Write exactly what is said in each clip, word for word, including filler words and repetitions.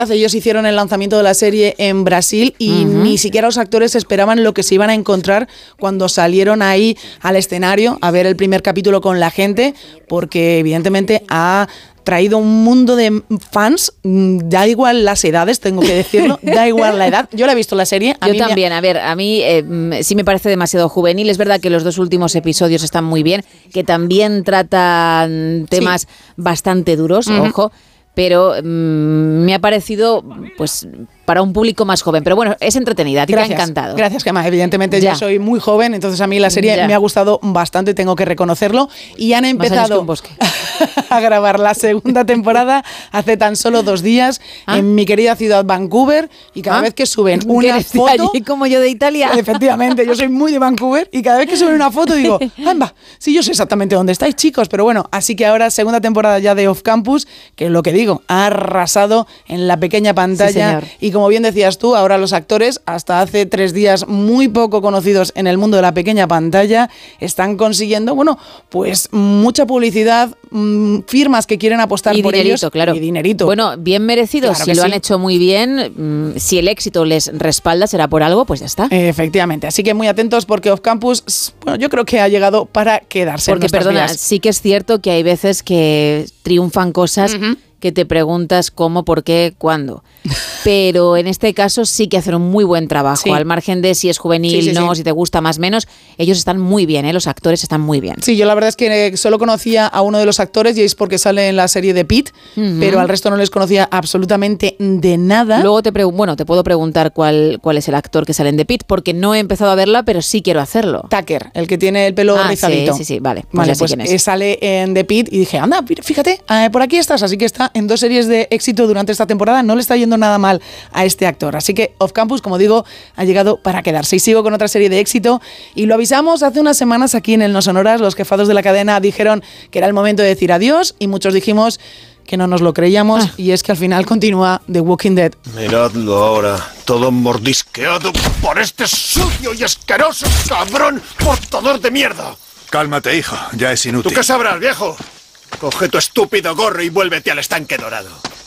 Ellos hicieron el lanzamiento de la serie en Brasil y uh-huh. ni siquiera los actores esperaban lo que se iban a encontrar cuando salieron ahí al escenario a ver el primer capítulo con la gente, porque evidentemente ha traído un mundo de fans, da igual las edades, tengo que decirlo, da igual la edad. Yo la he visto la serie. A Yo también, ha... a ver, a mí eh, sí me parece demasiado juvenil. Es verdad que los dos últimos episodios están muy bien, que también tratan temas sí. bastante duros, uh-huh. ojo, pero mmm, me ha parecido, pues, para un público más joven. Pero bueno, es entretenida, a ti Gracias. te ha encantado. Gracias, Gemma. Evidentemente ya. yo soy muy joven, entonces a mí la serie ya. me ha gustado bastante, tengo que reconocerlo. Y han empezado a grabar la segunda temporada hace tan solo dos días ¿Ah? en mi querida ciudad Vancouver, y cada ¿Ah? vez que suben una foto... allí como yo de Italia? Efectivamente, yo soy muy de Vancouver y cada vez que suben una foto digo, ¡amba! Sí, yo sé exactamente dónde estáis, chicos, pero bueno, así que ahora segunda temporada ya de Off Campus, que es lo que digo, ha arrasado en la pequeña pantalla. Sí, y como bien decías tú, ahora los actores, hasta hace tres días muy poco conocidos en el mundo de la pequeña pantalla, están consiguiendo, bueno, pues mucha publicidad, mmm, firmas que quieren apostar y por dinerito, ellos. Claro. Y dinerito. Bueno, bien merecido, claro si lo sí. han hecho muy bien, mmm, si el éxito les respalda, será por algo, pues ya está. Efectivamente, así que muy atentos porque Off Campus, bueno, yo creo que ha llegado para quedarse. Porque, en perdona, vidas. sí que es cierto que hay veces que triunfan cosas uh-huh. que te preguntas cómo, por qué, cuándo. Pero en este caso sí que hacen un muy buen trabajo. Sí. Al margen de si es juvenil, sí, sí, no, sí. si te gusta más, menos, ellos están muy bien, ¿eh? Los actores están muy bien. Sí, yo la verdad es que solo conocía a uno de los actores y es porque sale en la serie de Pete, uh-huh. pero al resto no les conocía absolutamente de nada. Luego te pregun- bueno, te puedo preguntar cuál, cuál es el actor que sale en The Pete, porque no he empezado a verla, pero sí quiero hacerlo. Tucker, el que tiene el pelo ah, rizadito. Sí, sí, sí, vale. Pues vale, pues eh, sale en The Pete y dije, anda, fíjate, eh, por aquí estás, así que está en dos series de éxito durante esta temporada, no le está yendo nada mal a este actor, así que Off Campus, como digo, ha llegado para quedarse. Y sigo con otra serie de éxito, y lo avisamos hace unas semanas aquí en el No Sonoras, los jefados de la cadena dijeron que era el momento de decir adiós, y muchos dijimos que no nos lo creíamos, ah. y es que al final continúa The Walking Dead. Miradlo ahora, todo mordisqueado por este sucio y asqueroso cabrón portador de mierda. Cálmate, hijo, ya es inútil. ¿Tú qué sabrás, viejo? Coge tu estúpido gorro y vuélvete al estanque dorado.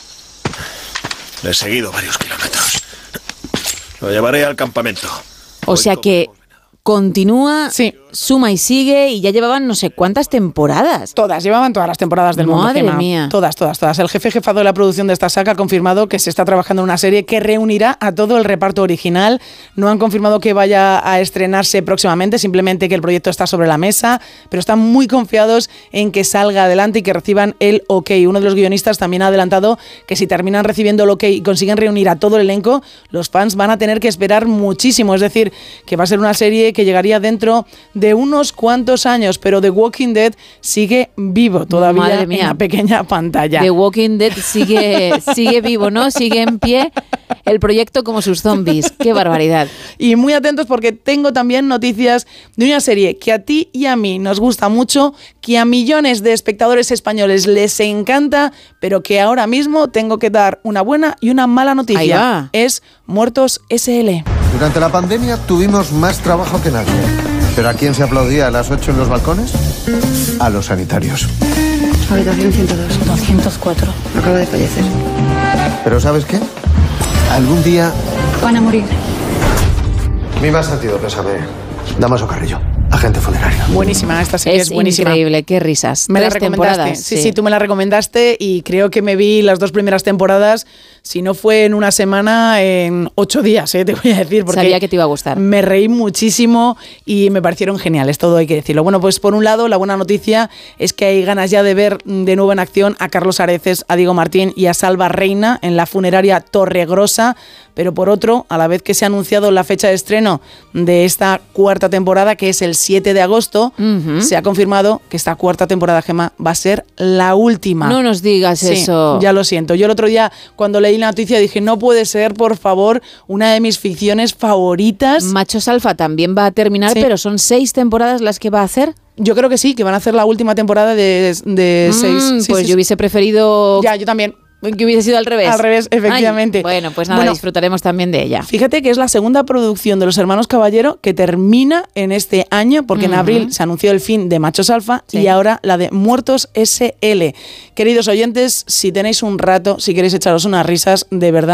Le he seguido varios kilómetros. Lo llevaré al campamento. O Hoy sea que continúa, sí. suma y sigue, y ya llevaban no sé cuántas temporadas. Todas, llevaban todas las temporadas del mundo. Madre Gemma. mía. Todas, todas, todas. El jefe jefado de la producción de esta saga ha confirmado que se está trabajando en una serie que reunirá a todo el reparto original. No han confirmado que vaya a estrenarse próximamente, simplemente que el proyecto está sobre la mesa, pero están muy confiados en que salga adelante y que reciban el ok. Uno de los guionistas también ha adelantado que si terminan recibiendo el ok y consiguen reunir a todo el elenco, los fans van a tener que esperar muchísimo. Es decir, que va a ser una serie que llegaría dentro de unos cuantos años, pero The Walking Dead sigue vivo todavía en la pequeña pantalla. The Walking Dead sigue, sigue vivo, ¿no? Sigue en pie el proyecto como sus zombies. ¡Qué barbaridad! Y muy atentos porque tengo también noticias de una serie que a ti y a mí nos gusta mucho, que a millones de espectadores españoles les encanta, pero que ahora mismo tengo que dar una buena y una mala noticia. Es Muertos ese ele. Durante la pandemia tuvimos más trabajo que nadie. ¿Pero a quién se aplaudía a las ocho en los balcones? A los sanitarios. Habitación ciento dos. doscientos cuatro. Acaba de fallecer. ¿Pero sabes qué? Algún día... van a morir. Mi más sentido pésame. Damaso Carrillo, agente funerario. Buenísima, esta serie es, es buenísima. Increíble, qué risas. Me Tres la recomendaste. temporadas. Sí, sí, sí, tú me la recomendaste y creo que me vi las dos primeras temporadas, si no fue en una semana, en ocho días, ¿eh? Te voy a decir. Porque sabía que te iba a gustar. Me reí muchísimo y me parecieron geniales, todo hay que decirlo. Bueno, pues por un lado, la buena noticia es que hay ganas ya de ver de nuevo en acción a Carlos Areces, a Diego Martín y a Salva Reina en la funeraria Torregrosa. Pero por otro, a la vez que se ha anunciado la fecha de estreno de esta cuarta temporada, que es el siete de agosto, uh-huh. se ha confirmado que esta cuarta temporada, Gemma, va a ser la última. No nos digas sí, eso. Ya lo siento. Yo el otro día, cuando leí la noticia, dije, no puede ser, por favor, una de mis ficciones favoritas. Machos Alfa también va a terminar, sí. pero son seis temporadas las que va a hacer. Yo creo que sí, que van a hacer la última temporada de, de mm, seis. Sí, pues sí, yo hubiese preferido... Ya, yo también. Que hubiese sido al revés. Al revés, efectivamente. Ay, bueno, pues nada, bueno, disfrutaremos también de ella. Fíjate que es la segunda producción de los hermanos Caballero que termina en este año, porque uh-huh. en abril se anunció el fin de Machos Alfa sí. y ahora la de Muertos ese ele. Queridos oyentes, si tenéis un rato, si queréis echaros unas risas, de verdad,